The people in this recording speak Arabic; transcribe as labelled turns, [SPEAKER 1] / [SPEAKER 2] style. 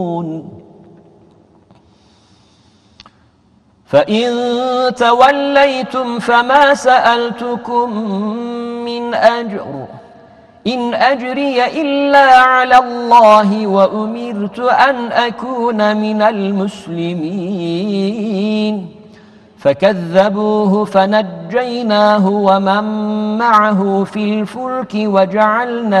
[SPEAKER 1] فإن توليتم فما سألتكم من أجر إن أجري إلا على الله وأمرت أن أكون من المسلمين فكذبوه فنجيناه ومن معه في الفلك وجعلنا